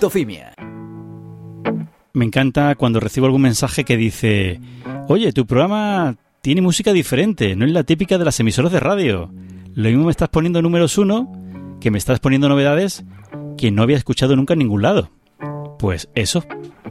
Criptofimia. Me encanta cuando recibo algún mensaje que dice: oye, tu programa tiene música diferente, no es la típica de las emisoras de radio. Lo mismo me estás poniendo números 1 que me estás poniendo novedades que no había escuchado nunca en ningún lado. Pues eso,